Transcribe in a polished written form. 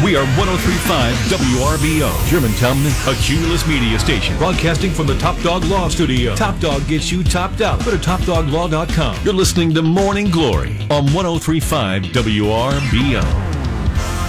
We are 103.5 WRBO, Germantown, a Cumulus media station, broadcasting from the Top Dog Law Studio. Top Dog gets you topped out. Go to TopDogLaw.com. You're listening to Morning Glory on 103.5 WRBO.